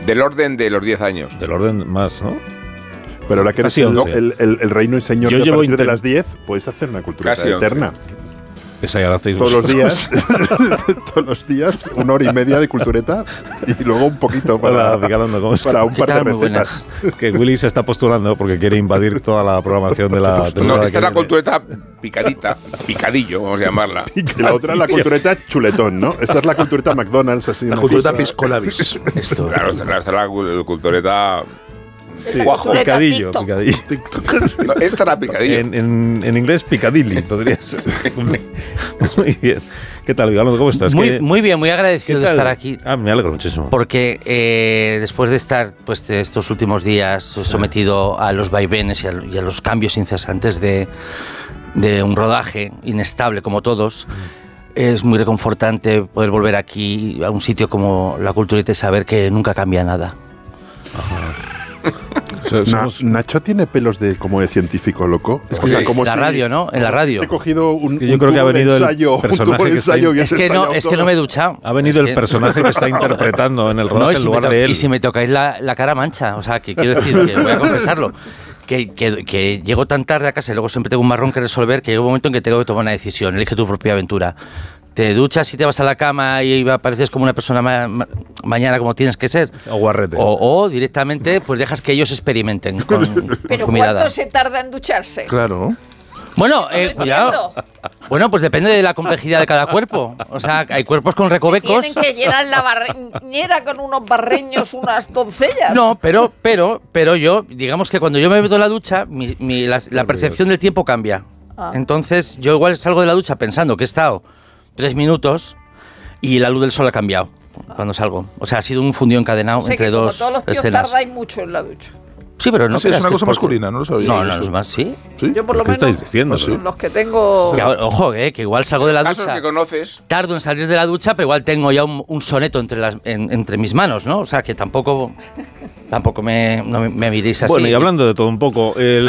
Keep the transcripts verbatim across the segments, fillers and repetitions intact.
Del orden de los diez años. Del orden más, ¿no? Pero ahora que eres el, el, el, el reino y señor Yo de a partir intent... de las diez, puedes hacer una cultura eterna. Esa ya la hacéis todos los días, todos los días, una hora y media de cultureta y luego un poquito para, Hola, Picalondo, ¿cómo para un par de recetas. Que Willy se está postulando porque quiere invadir toda la programación de la... De no, esta es la cultureta picadita, picadillo, vamos a llamarla. Y la otra es la cultureta chuletón, ¿no? Esta es la cultureta McDonald's. Así la cultureta piscolabis. Esto. Claro, esta es la cultureta... Sí, picadillo, picadillo. No, esta era picadillo. En, en, en inglés, picadilly, podría ser. Muy bien. ¿Qué tal, Vigalondo? ¿Cómo estás? Muy, muy bien, muy agradecido de estar aquí. Ah, me alegro muchísimo. Porque eh, después de estar pues, estos últimos días sí. sometido a los vaivenes y a, y a los cambios incesantes de, de un rodaje inestable como todos, mm. es muy reconfortante poder volver aquí a un sitio como la Cultureta y saber que nunca cambia nada. Ajá. Na, Nacho tiene pelos de como de científico loco. Es que o sea, como en la si, radio, ¿no? En la radio. He cogido un, es que yo un creo que ha venido ensayo, el personaje que está in... es, que no, es que no me he duchado. Ha venido es el personaje que está interpretando en el rodaje no, si en lugar de él. Y si me tocáis la, la cara mancha, o sea, que quiero decir, que voy a confesarlo. Que, que, que llego tan tarde a casa y luego siempre tengo un marrón que resolver que llega un momento en que tengo que tomar una decisión. Elige tu propia aventura. Te duchas y te vas a la cama y apareces como una persona ma- ma- mañana como tienes que ser. O guarrete. O, o directamente pues dejas que ellos experimenten con, con Pero su mirada. ¿cuánto se tarda en ducharse? Claro. Bueno, eh, cuidado. Bueno, pues depende de la complejidad de cada cuerpo. O sea, hay cuerpos con recovecos. Tienen que llenar la bañera con unos barreños, unas doncellas. No, pero, pero, pero yo, digamos que cuando yo me meto en la ducha, mi, mi, la, la percepción del tiempo cambia. Ah. Entonces, yo igual salgo de la ducha pensando que he estado tres minutos y la luz del sol ha cambiado cuando salgo. O sea, ha sido un fundido encadenado o sea entre que dos todos los tíos escenas. Tardáis mucho en la ducha. Sí, pero no sí, es una cosa masculina, no lo sabía. No, no, es más, ¿sí? ¿Sí? Yo por lo ¿Qué menos estáis diciendo? Sí. Los que tengo... Que, ojo, eh, que igual salgo de la ducha. que conoces. Tardo en salir de la ducha, pero igual tengo ya un, un soneto entre, las, en, entre mis manos, ¿no? O sea, que tampoco, tampoco me, no me, me miréis así. Bueno, y hablando de todo un poco, el...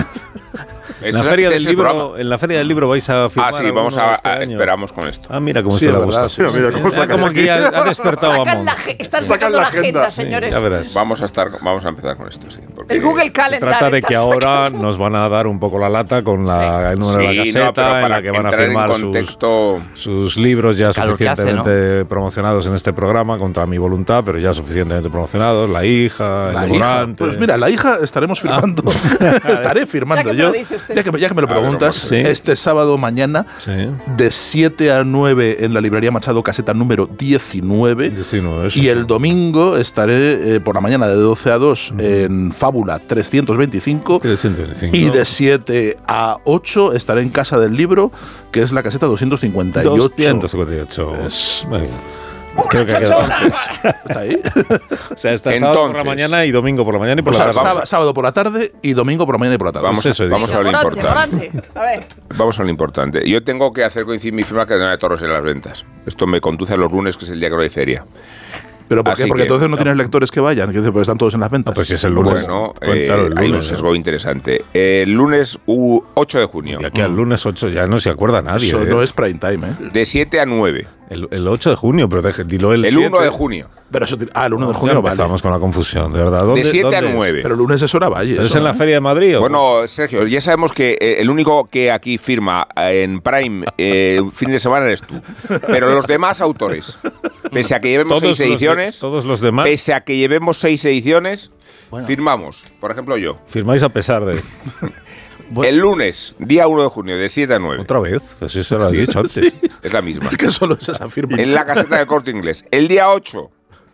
En la, feria del libro, en la feria del libro vais a firmar. Ah, sí, vamos a, este a esperamos con esto. Ah, mira cómo sí, se le gusta. Sí, mira cómo ya como que ha, ha despertado a la, Están sacando la agenda, agenda señores. Sí, vamos a estar, vamos a empezar con esto, sí. El Google Calendar. Se trata de que ahora sacando. nos van a dar un poco la lata con la, sí. el número sí, de la caseta, no, en la que van a firmar contexto... sus, sus libros ya claro suficientemente hace, ¿no? promocionados en este programa, contra mi voluntad, pero ya suficientemente promocionados. La hija, la el hija. Volante. Pues mira, la hija estaremos firmando. Ah. Estaré firmando ya yo. Que ya, que me, ya que me lo preguntas. ¿Sí? Este sábado mañana, sí. de siete a nueve en la librería Machado, caseta número diecinueve. diecinueve y el domingo estaré eh, por la mañana de doce a dos uh-huh. en Fábula trescientos veinticinco. trescientos veinticinco. Y de siete a ocho estaré en Casa del Libro, que es la caseta doscientos cincuenta y ocho. doscientos cincuenta y ocho. Es... Muy bien. Creo que ha quedado. ¿Está ahí? O sea, está sábado por la mañana y domingo por la mañana y por o sea, la tarde. Sábado, sábado por la tarde y domingo por la mañana y por la tarde. Vamos, eso, vamos a lo morante, importante. Morante. A ver. Vamos a lo importante. Yo tengo que hacer coincidir mi firma que de toros en las ventas. Esto me conduce a los lunes, que es el día que no hay feria. ¿Pero por qué? Porque que, entonces no, no tienes lectores que vayan, que porque están todos en las ventas. Ah, pues si es el lunes. Bueno, Cuéntalo, eh, el lunes, hay un sesgo ¿no? interesante. El lunes ocho de junio. Y aquí al lunes ocho ya no se acuerda nadie. Eso ¿eh? no es prime time, ¿eh? De siete a nueve. El, el ocho de junio, pero deje, dilo el El siete. uno de junio. Pero eso, ah, el uno de junio, ya empezamos vale. con la confusión, de verdad. ¿Dónde, de siete a nueve. Pero el lunes es hora Valle. ¿Es en la Feria de Madrid? ¿o? Bueno, Sergio, ya sabemos que eh, el único que aquí firma en Prime eh, fin de semana eres tú. Pero los demás autores, pese a que llevemos todos seis ediciones, de, todos los demás, pese a que llevemos seis ediciones, bueno. firmamos. Por ejemplo, yo. Firmáis a pesar de... Bueno. El lunes, día uno de junio, de siete a nueve. ¿Otra vez? Así se lo has sí, dicho antes. Sí. Es la misma. Es que solo es esa firma. En la caseta de Corte Inglés. El día ocho.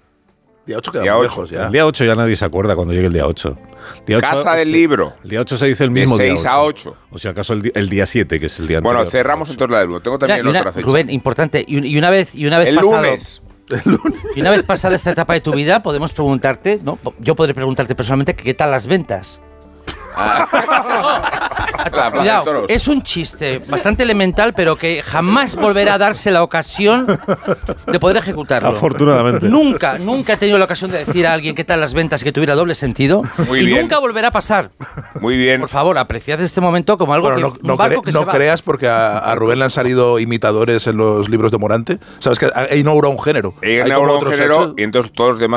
Día ocho queda muy lejos ya. El día ocho ya nadie se acuerda cuando llegue el día ocho. Día ocho Casa del es, Libro. El día ocho se dice el mismo día. De seis a ocho. O si acaso el, el día siete, que es el día anterior. Bueno, cerramos entonces la del libro. Tengo también Mira, otra una, fecha. Rubén, importante. Y, y una vez, y una vez el pasado... lunes. Y una vez pasada esta etapa de tu vida, podemos preguntarte, ¿no? Yo podré preguntarte personalmente qué tal las ventas. Ah. Cuidado, es un chiste bastante elemental, pero que jamás volverá a darse la ocasión de poder ejecutarlo. Afortunadamente. Nunca, nunca he tenido la ocasión de decir a alguien qué tal las ventas que tuviera doble sentido. Muy y bien. nunca volverá a pasar. Muy bien. Por favor, apreciad este momento como algo bueno, que, no, un no, barco cre que no se va. creas porque a, a Rubén le han salido imitadores en los libros de Morante. Sabes que ha inaugurado un género. He inaugurado un género y entonces todos los demás